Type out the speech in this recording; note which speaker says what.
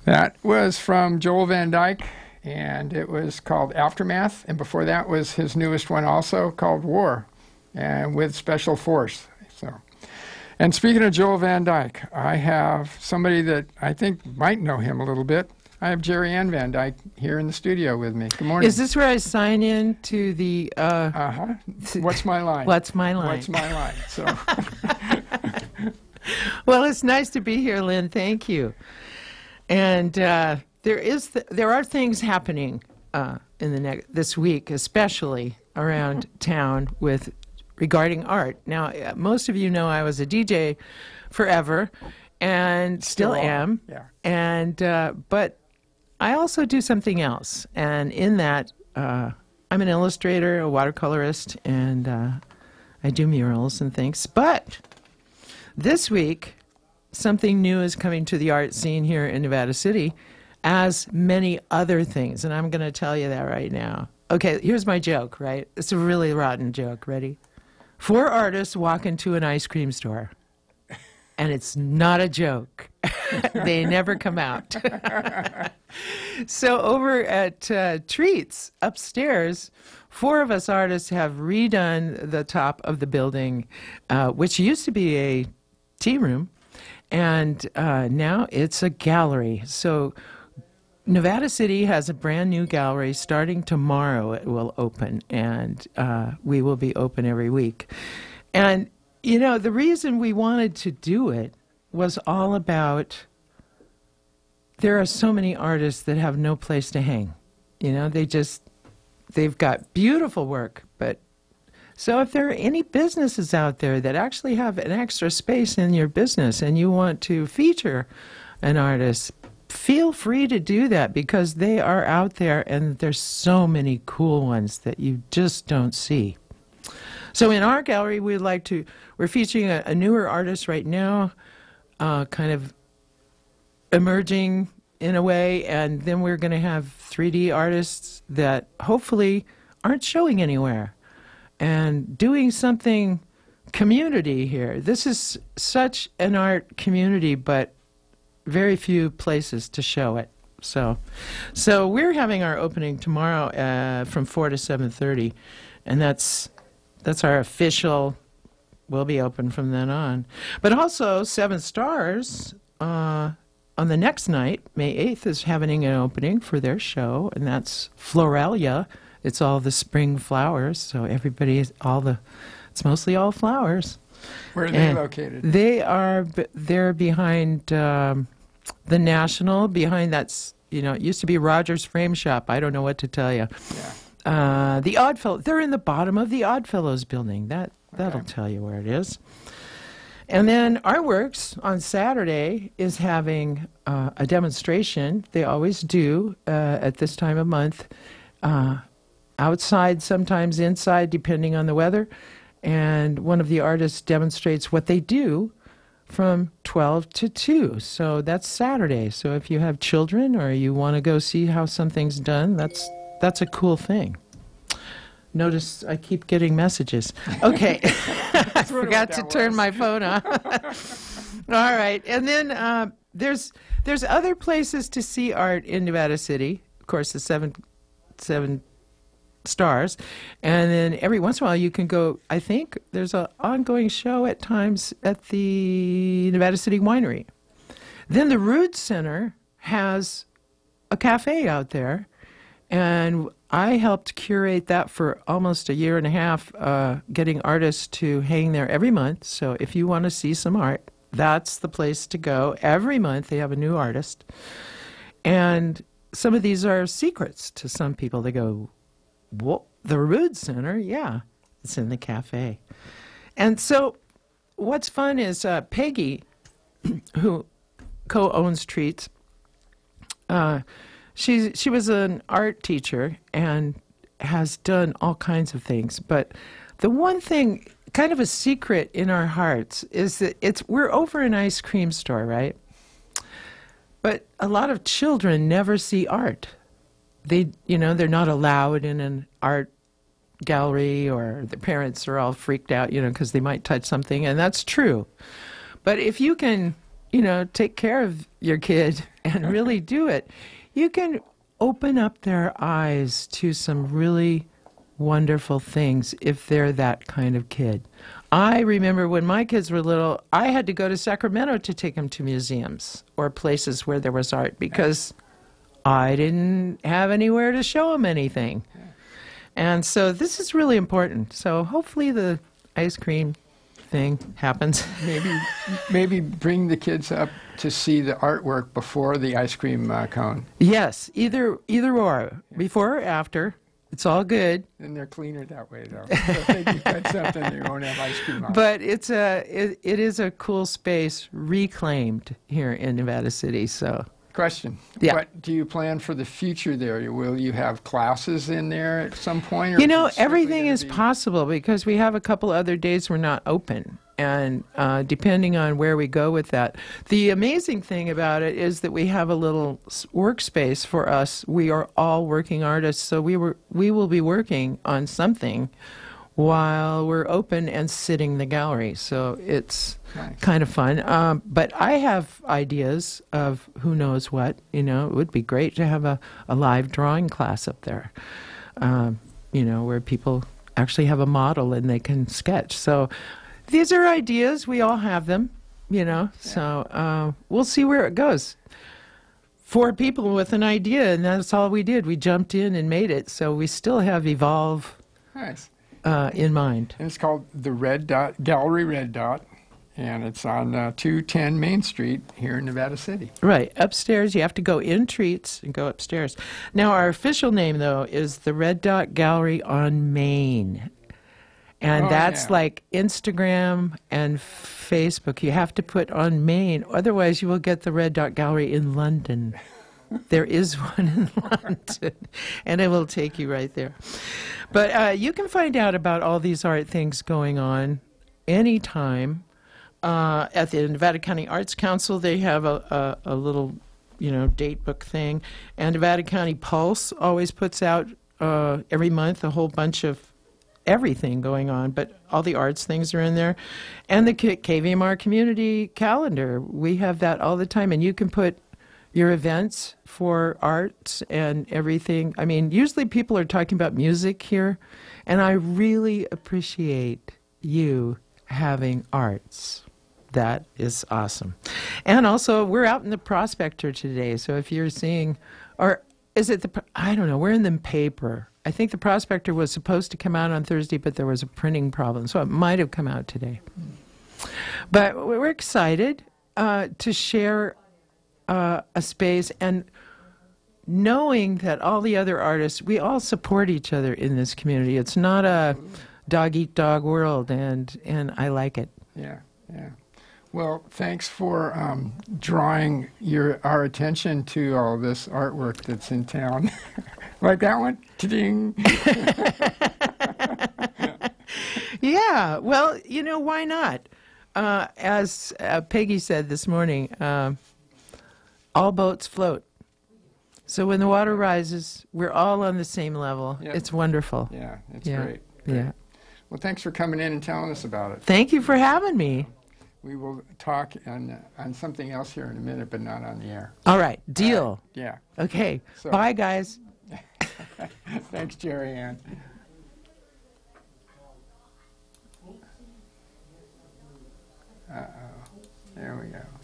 Speaker 1: That was from Joel Van Dyke, and it was called Aftermath. And before that was his newest one, also called War, and with Special Force. So, and speaking of Joel Van Dyke, I have somebody that I think might know him a little bit. I have Jerry Ann Van Dyke here in the studio with me. Good morning.
Speaker 2: Is this where I sign in to the?
Speaker 1: What's my line?
Speaker 2: What's my line?
Speaker 1: What's my line? So.
Speaker 2: Well, it's nice to be here, Lynn. Thank you. And there are things happening in this week, especially around town regarding art. Now, most of you know I was a DJ forever, and still am.
Speaker 1: Yeah.
Speaker 2: And but I also do something else, and in that, I'm an illustrator, a watercolorist, and I do murals and things. But this week, something new is coming to the art scene here in Nevada City, as many other things, and I'm going to tell you that right now. Okay, here's my joke, right? It's a really rotten joke. Ready? 4 artists walk into an ice cream store, and it's not a joke. They never come out. So over at Treats upstairs, 4 of us artists have redone the top of the building, which used to be a tea room, and now it's a gallery. So Nevada City has a brand new gallery starting tomorrow. It will open, and we will be open every week. And, you know, the reason we wanted to do it was all about there are so many artists that have no place to hang. You know, they've got beautiful work, but so if there are any businesses out there that actually have an extra space in your business and you want to feature an artist, feel free to do that, because they are out there and there's so many cool ones that you just don't see. So in our gallery, we're featuring a newer artist right now, kind of emerging in a way, and then we're going to have 3D artists that hopefully aren't showing anywhere, and doing something community here. This is such an art community, but very few places to show it. So we're having our opening tomorrow from 4 to 7:30, and that's our official. We'll be open from then on. But also 7 Stars on the next night, May 8th, is having an opening for their show, and that's Floralia. It's all the spring flowers, so it's mostly all flowers.
Speaker 1: Where are they located?
Speaker 2: They're behind the National, behind it used to be Rogers Frame Shop. I don't know what to tell you.
Speaker 1: Yeah.
Speaker 2: The Oddfellows, they're in the bottom of the Oddfellows building. That'll tell you where it is. And then Artworks on Saturday is having a demonstration. They always do at this time of month. Outside, sometimes inside, depending on the weather. And one of the artists demonstrates what they do from 12 to 2. So that's Saturday. So if you have children or you want to go see how something's done, that's a cool thing. Notice I keep getting messages. Okay. I forgot to turn my phone on. All right. And then there's other places to see art in Nevada City. Of course, the seven Stars. And then every once in a while you can go, I think there's an ongoing show at times at the Nevada City Winery. Then the Rood Center has a cafe out there, and I helped curate that for almost a year and a half, getting artists to hang there every month. So if you want to see some art, that's the place to go. Every month they have a new artist. And some of these are secrets to some people. They go, "What? The Rood Center? Yeah, it's in the cafe." And so what's fun is Peggy, who co-owns Treats, she was an art teacher and has done all kinds of things. But the one thing, kind of a secret in our hearts, is that we're over an ice cream store, right? But a lot of children never see art. They're not allowed in an art gallery, or the parents are all freaked out, because they might touch something, and that's true. But if you can, take care of your kid and really do it, you can open up their eyes to some really wonderful things if they're that kind of kid. I remember when my kids were little, I had to go to Sacramento to take them to museums or places where there was art because I didn't have anywhere to show them anything. And so this is really important. So hopefully the ice cream thing happens.
Speaker 1: Maybe bring the kids up to see the artwork before the ice cream cone.
Speaker 2: Yes, either or, before or after. It's all good.
Speaker 1: And they're cleaner that way, though. So if they can cut something, they won't have ice cream on.
Speaker 2: But it is a cool space reclaimed here in Nevada City. So
Speaker 1: Question.
Speaker 2: Yeah.
Speaker 1: What do you plan for the future there? Will you have classes in there at some point? Or is it strictly
Speaker 2: everything
Speaker 1: gonna
Speaker 2: is
Speaker 1: be-
Speaker 2: possible because we have a couple other days we're not open. And depending on where we go with that. The amazing thing about it is that we have a little workspace for us. We are all working artists, so we will be working on something while we're open and sitting in the gallery. So it's
Speaker 1: Nice.
Speaker 2: kind of fun. But I have ideas of who knows what. It would be great to have a live drawing class up there, where people actually have a model and they can sketch. So these are ideas. We all have them, So we'll see where it goes. 4 people with an idea, and that's all we did. We jumped in and made it. So we still have Evolve
Speaker 1: Nice.
Speaker 2: in mind.
Speaker 1: And it's called the Red Dot, Gallery Red Dot, and it's on 210 Main Street here in Nevada City.
Speaker 2: Right. Upstairs, you have to go in Treats and go upstairs. Now, our official name, though, is the Red Dot Gallery on Main. And
Speaker 1: Oh,
Speaker 2: that's
Speaker 1: yeah.
Speaker 2: like Instagram and Facebook. You have to put on Main, otherwise you will get the Red Dot Gallery in London. There is one in London, and it will take you right there. But you can find out about all these art things going on anytime. At the Nevada County Arts Council, they have a little, date book thing. And Nevada County Pulse always puts out every month a whole bunch of everything going on, but all the arts things are in there. And the KVMR community calendar, we have that all the time. And you can put your events for arts and everything. I mean, usually people are talking about music here, and I really appreciate you having arts. That is awesome. And also, we're out in the Prospector today, so if you're seeing, or is it I don't know, we're in the paper. I think the Prospector was supposed to come out on Thursday, but there was a printing problem, so it might have come out today. But we're excited to share a space, and knowing that all the other artists, we all support each other in this community. It's not a dog-eat-dog world, and I like it.
Speaker 1: Yeah, yeah. Well, thanks for drawing our attention to all this artwork that's in town. Like that one? Ta-ding!
Speaker 2: Yeah, well, why not? As Peggy said this morning, all boats float. So when the water rises, we're all on the same level.
Speaker 1: Yep.
Speaker 2: It's wonderful.
Speaker 1: Yeah, it's
Speaker 2: Yeah,
Speaker 1: great.
Speaker 2: yeah.
Speaker 1: Well, thanks for coming in and telling us about it.
Speaker 2: Thank you for having me.
Speaker 1: We will talk on something else here in a minute, but not on the air.
Speaker 2: All right, deal.
Speaker 1: Yeah.
Speaker 2: Okay,
Speaker 1: So-
Speaker 2: bye, guys.
Speaker 1: Thanks, Jerry Ann. Uh-oh. There we go.